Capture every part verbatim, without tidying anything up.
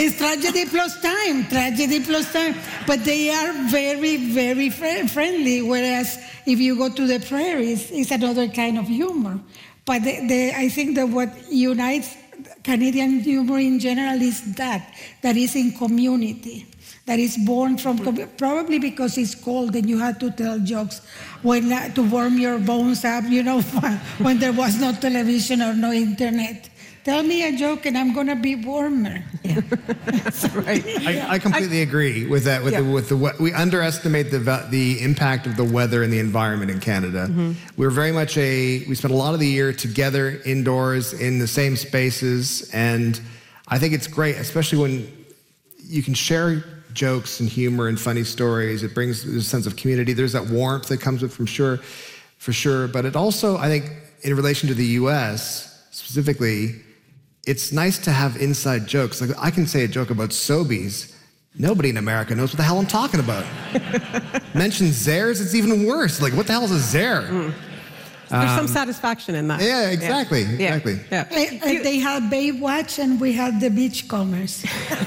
it's tragedy plus time, tragedy plus time. But they are very, very fr- friendly, whereas if you go to the prairies, it's another kind of humor. But the, the, I think that what unites Canadian humor in general is that, that is in community, that is born from, probably because it's cold and you had to tell jokes when uh, to warm your bones up, you know, when there was no television or no internet. Tell me a joke and I'm going to be warmer. Yeah. That's right. I, I completely I, agree with that. With, yeah. the, with the we underestimate the the impact of the weather and the environment in Canada. Mm-hmm. We're very much a we spend a lot of the year together indoors in the same spaces, and I think it's great, especially when you can share jokes and humor and funny stories. It brings a sense of community. There's that warmth that comes with from sure, for sure. But it also, I think, in relation to the U S specifically, it's nice to have inside jokes. Like I can say a joke about Sobeys. Nobody in America knows what the hell I'm talking about. Mention Zehrs, it's even worse. Like, what the hell is a Zehr? Mm. There's um, some satisfaction in that. Yeah, exactly, yeah. exactly. Yeah. I, I, they had Baywatch and we had the Beachcombers.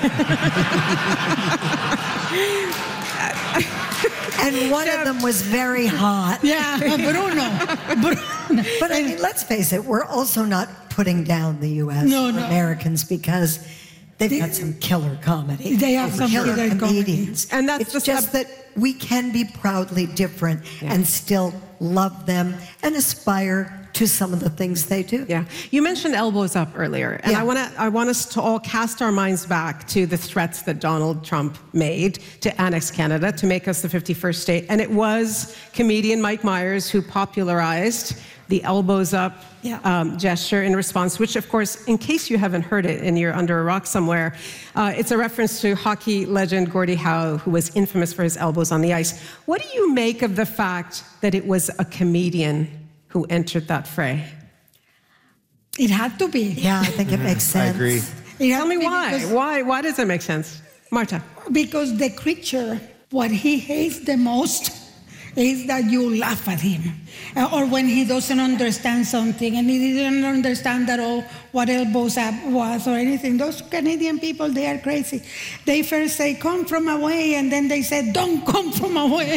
And one of them was very hot. Yeah, Bruno. Bruno. But I mean, let's face it, we're also not putting down the U S no, or no. Americans because they've they, got some killer comedy. They have some killer, killer comedians. Comedy. And that's it's just that we can be proudly different yeah. and still love them and aspire to some of the things they do. Yeah. You mentioned elbows up earlier, and yeah. I want to I want us to all cast our minds back to the threats that Donald Trump made to annex Canada, to make us the fifty-first state. And it was comedian Mike Myers who popularized the elbows up yeah. um, gesture in response, which, of course, in case you haven't heard it and you're under a rock somewhere, uh, it's a reference to hockey legend Gordie Howe, who was infamous for his elbows on the ice. What do you make of the fact that it was a comedian who entered that fray? It had to be. Yeah, I think it makes sense. I agree. Tell me why. Why? Why does it make sense? Marta. Because the creature, what he hates the most is that you laugh at him. Uh, or when he doesn't understand something and he didn't understand at all what elbows up was or anything. Those Canadian people, they are crazy. They first say, come from away, and then they say, don't come from away.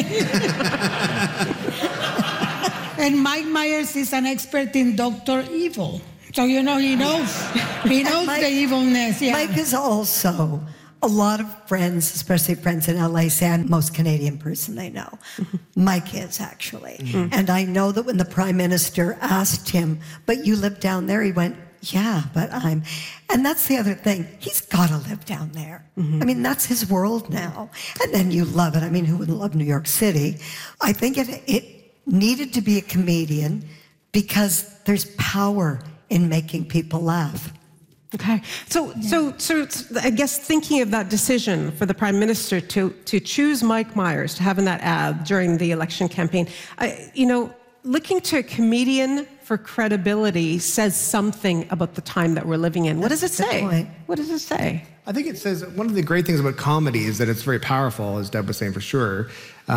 And Mike Myers is an expert in Doctor Evil. So, you know, he knows. He knows Mike, the evilness. Yeah. Mike is also, a lot of friends, especially friends in L A, say I'm the most Canadian person they know. Mm-hmm. Mike is, actually. Mm-hmm. And I know that when the Prime Minister asked him, but you live down there, he went, yeah, but I'm... And that's the other thing. He's got to live down there. Mm-hmm. I mean, that's his world now. And then you love it. I mean, who wouldn't love New York City? I think it... it needed to be a comedian because there's power in making people laugh. Okay, so yeah. so so I guess thinking of that decision for the Prime Minister to to choose Mike Myers to have in that ad during the election campaign, I, you know, looking to a comedian for credibility says something about the time that we're living in. What does it say? What does it say? I think it says one of the great things about comedy is that it's very powerful, as Deb was saying, for sure.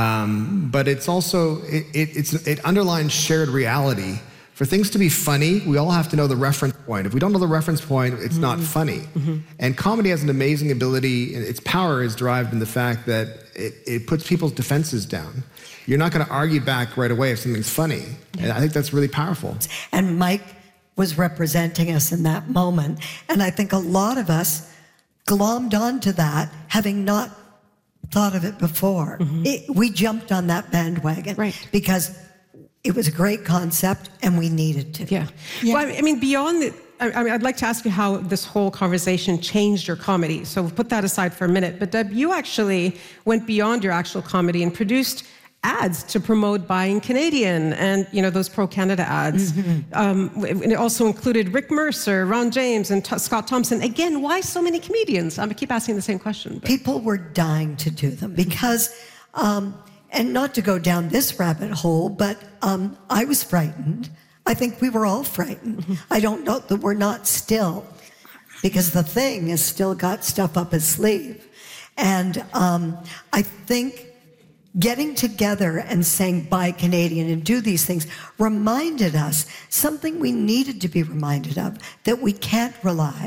Um, but it's also, it, it, it's, it underlines shared reality. For things to be funny, we all have to know the reference point. If we don't know the reference point, it's mm-hmm. not funny. Mm-hmm. And comedy has an amazing ability, and its power is derived in the fact that it, it puts people's defenses down. You're not going to argue back right away if something's funny. Yeah. And I think that's really powerful. And Mike was representing us in that moment. And I think a lot of us glommed onto that, having not thought of it before. Mm-hmm. It, we jumped on that bandwagon right. because it was a great concept and we needed to. Yeah. yeah. Well, I mean, beyond the, I mean, I'd like to ask you how this whole conversation changed your comedy. So we'll put that aside for a minute. But Deb, you actually went beyond your actual comedy and produced ads to promote buying Canadian and, you know, those pro-Canada ads. Mm-hmm. Um, and it also included Rick Mercer, Ron James, and T- Scott Thompson. Again, why so many comedians? I'm going to keep asking the same question. But. People were dying to do them because, um, and not to go down this rabbit hole, but um, I was frightened. I think we were all frightened. Mm-hmm. I don't know that we're not still, because the Thing has still got stuff up his sleeve. And um, I think getting together and saying buy Canadian and do these things reminded us something we needed to be reminded of, that we can't rely